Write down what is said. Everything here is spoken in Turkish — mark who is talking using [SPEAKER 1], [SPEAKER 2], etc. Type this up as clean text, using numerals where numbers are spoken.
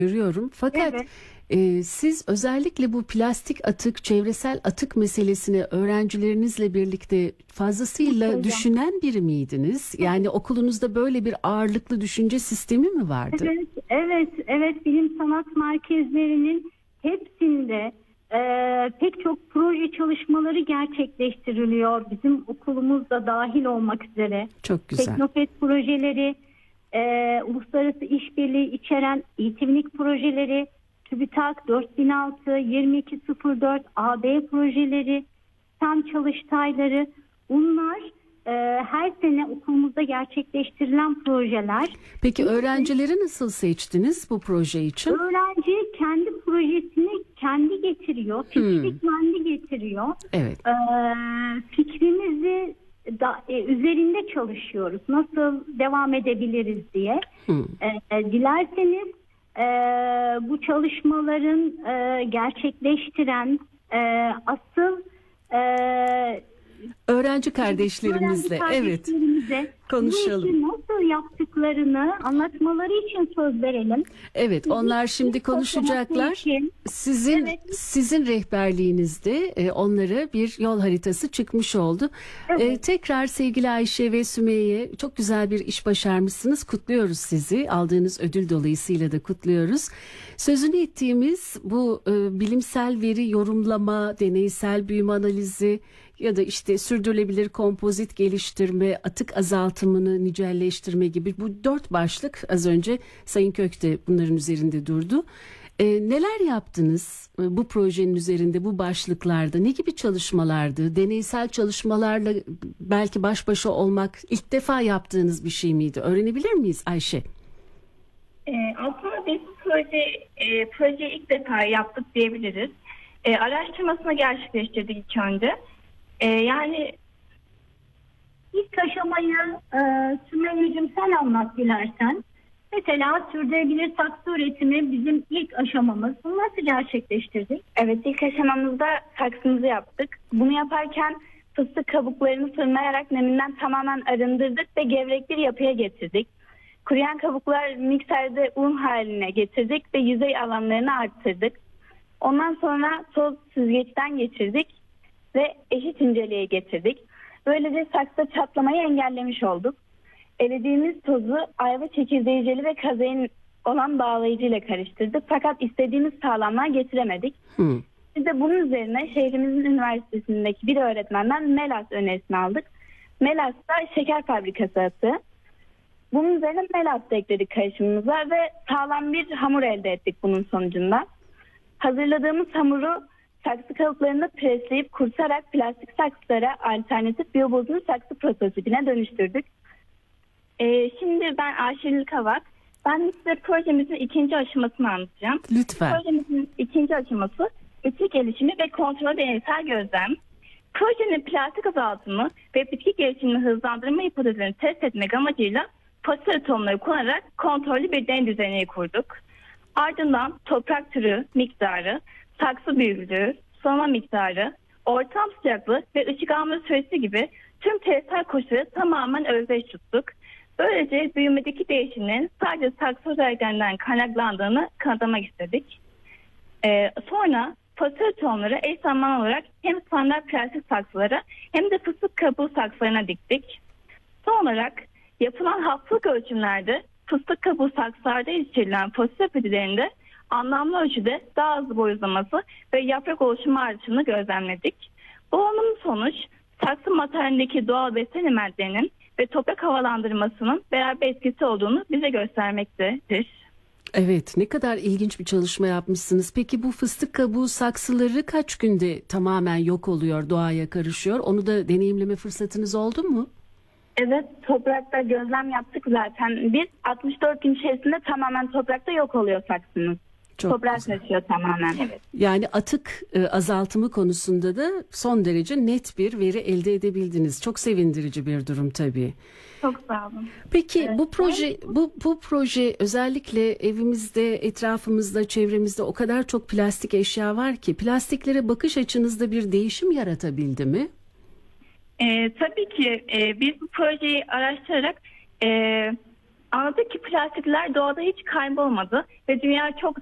[SPEAKER 1] görüyorum. Fakat
[SPEAKER 2] Evet,
[SPEAKER 1] siz özellikle bu plastik atık, çevresel atık meselesini öğrencilerinizle birlikte fazlasıyla
[SPEAKER 2] hocam.
[SPEAKER 1] düşünen biri miydiniz? Yani okulunuzda böyle bir ağırlıklı düşünce sistemi mi vardı?
[SPEAKER 2] Evet, evet, evet. Bilim sanat merkezlerinin hepsinde pek çok proje çalışmaları gerçekleştiriliyor. Bizim okulumuz da dahil olmak üzere.
[SPEAKER 1] Çok güzel.
[SPEAKER 2] Teknofest projeleri, uluslararası işbirliği içeren eğitimlik projeleri, TÜBİTAK 4006, 2204, AB projeleri, STEM çalıştayları, bunlar her sene okulumuzda gerçekleştirilen projeler.
[SPEAKER 1] Peki öğrencileri nasıl seçtiniz bu proje için?
[SPEAKER 2] Öğrenci kendi projesini kendi getiriyor, fikri kendi getiriyor.
[SPEAKER 1] Evet.
[SPEAKER 2] Fikrimizi üzerinde çalışıyoruz. Nasıl devam edebiliriz diye. Dilerseniz bu çalışmaların gerçekleştiren asıl
[SPEAKER 1] Öğrenci kardeşlerimizle, evet, konuşalım.
[SPEAKER 2] bu işi nasıl yaptıklarını anlatmaları için söz verelim.
[SPEAKER 1] Evet, onlar şimdi konuşacaklar. Sizin rehberliğinizde onlara bir yol haritası çıkmış oldu.
[SPEAKER 2] Evet.
[SPEAKER 1] Tekrar sevgili Ayşe ve Sümeyye, çok güzel bir iş başarmışsınız. Kutluyoruz sizi. Aldığınız ödül dolayısıyla da kutluyoruz. Sözünü ettiğimiz bu bilimsel veri yorumlama, deneysel büyüme analizi ya da işte sürdürülebilir kompozit geliştirme, atık azaltımını nicelleştirme gibi bu 4 başlık, az önce Sayın Kök de bunların üzerinde durdu. Neler yaptınız bu projenin üzerinde, bu başlıklarda? Ne gibi çalışmalardı? Deneysel çalışmalarla belki baş başa olmak ilk defa yaptığınız bir şey miydi? Öğrenebilir miyiz Ayşe?
[SPEAKER 3] Aslında biz projeyi ilk defa yaptık diyebiliriz. Araştırmasını gerçekleştirdik ilk önce. Yani
[SPEAKER 2] İlk aşamayı Sümeyye'cim sen anlat dilersen. Mesela sürdürülebilir saksı üretimi bizim ilk aşamamız. Bunu nasıl gerçekleştirdik?
[SPEAKER 3] evet, ilk aşamamızda saksımızı yaptık. Bunu yaparken fıstık kabuklarını fırınlayarak neminden tamamen arındırdık ve gevrek bir yapıya getirdik. Kuruyan kabuklar mikserde un haline getirdik ve yüzey alanlarını arttırdık. Ondan sonra toz süzgeçten geçirdik ve eşit inceliğe getirdik. Böylece saksıda çatlamayı engellemiş olduk. Elediğimiz tozu ayva çekirdeği jeli ve kazein olan bağlayıcı ile karıştırdık. Fakat istediğimiz sağlamlığa getiremedik. Biz de bunun üzerine şehrimizin üniversitesindeki bir öğretmenden Melas önerisini aldık. Melas da şeker fabrikası atığı. Bunun üzerine Melas da ekledik karışımımıza ve sağlam bir hamur elde ettik bunun sonucunda. Hazırladığımız hamuru saksı kalıplarında presleyip kurutarak plastik saksılara alternatif biyobozulu saksı prototipine dönüştürdük. Şimdi ben Ayşe Kavak. Ben size projemizin ikinci aşamasını anlatacağım.
[SPEAKER 1] Lütfen.
[SPEAKER 3] Projemizin ikinci aşaması bitki gelişimi ve kontrol deneysel gözlem. Projenin plastik azaltımı ve bitki gelişimini hızlandırma hipotezini test etmek amacıyla fosil atomları kullanarak kontrollü bir deney düzeni kurduk. Ardından toprak türü, miktarı, saksı büyüklüğü, sulama miktarı, ortam sıcaklığı ve ışık alma süresi gibi tüm testsel koşulları tamamen özdeş tuttuk. Böylece büyümedeki değişimin sadece saksı özelliklerinden kaynaklandığını kanıtlamak istedik. Sonra fosil atomları eş zamanlı olarak hem standart plastik saksılara hem de fıstık kabuğu saksılarına diktik. Son olarak yapılan haftalık ölçümlerde fıstık kabuğu saksılarda yetiştirilen fosil apitilerinde anlamlı ölçüde daha hızlı boy uzaması ve yaprak oluşumu artışını gözlemledik. Bu olumlu sonuç saksı materyalindeki doğal besin elementlerinin ve toprak havalandırmasının beraber etkisi olduğunu bize göstermektedir.
[SPEAKER 1] Evet, ne kadar ilginç bir çalışma yapmışsınız. Peki bu fıstık kabuğu saksıları kaç günde tamamen yok oluyor, doğaya karışıyor? Onu da deneyimleme fırsatınız oldu mu?
[SPEAKER 3] Evet, toprakta gözlem yaptık zaten. Biz 64 gün içerisinde tamamen toprakta yok oluyor saksınız. Toprak taşıyor tamamen. Evet.
[SPEAKER 1] Yani atık azaltımı konusunda da son derece net bir veri elde edebildiniz. Çok sevindirici bir durum tabii.
[SPEAKER 3] Çok sağ olun.
[SPEAKER 1] Peki bu proje özellikle evimizde, etrafımızda, çevremizde o kadar çok plastik eşya var ki plastiklere bakış açınızda bir değişim yaratabildi mi?
[SPEAKER 3] Tabii ki biz bu projeyi araştırarak Anladık ki plastikler doğada hiç kaybolmadı ve dünya çok